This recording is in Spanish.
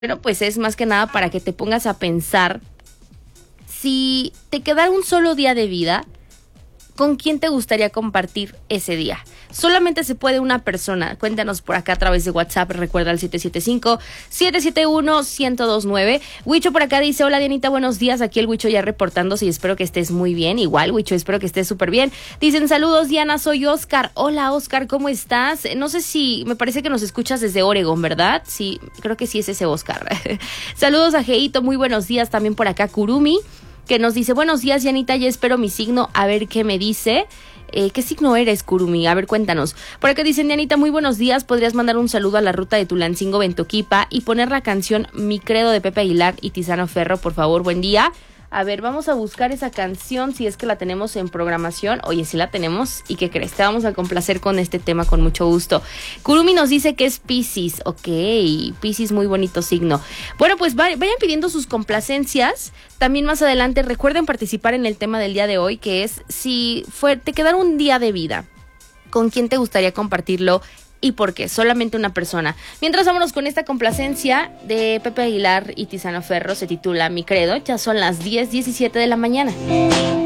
Bueno, pues es más que nada para que te pongas a pensar si te quedara un solo día de vida, ¿con quién te gustaría compartir ese día? Solamente se puede una persona. Cuéntanos por acá a través de WhatsApp. Recuerda el 775-771-1029. Huicho por acá dice: hola Dianita, buenos días. Aquí el Huicho ya reportándose y espero que estés muy bien. Igual, Huicho, espero que estés súper bien. Dicen: saludos Diana, soy Oscar. Hola Oscar, ¿cómo estás? No sé si, me parece que nos escuchas desde Oregon, ¿verdad? Sí, creo que sí es ese Oscar. Saludos a Geito, muy buenos días. También por acá Kurumi, que nos dice: buenos días, Dianita, ya espero mi signo, a ver qué me dice. ¿Qué signo eres, Kurumi? A ver, cuéntanos. Por acá dicen: Dianita, muy buenos días, ¿podrías mandar un saludo a la ruta de Tulancingo, Ventoquipa y poner la canción Mi Credo de Pepe Aguilar y Tiziano Ferro, por favor? Buen día. A ver, vamos a buscar esa canción, si es que la tenemos en programación. Oye, sí la tenemos. ¿Y qué crees? Te vamos a complacer con este tema con mucho gusto. Kurumi nos dice que es Piscis. Ok, Piscis, muy bonito signo. Bueno, pues vayan pidiendo sus complacencias. También más adelante recuerden participar en el tema del día de hoy, que es si te quedara un día de vida, ¿con quién te gustaría compartirlo? ¿Y por qué? Solamente una persona. Mientras, vámonos con esta complacencia de Pepe Aguilar y Tiziano Ferro. Se titula Mi Credo. Ya son las 10:17 de la mañana.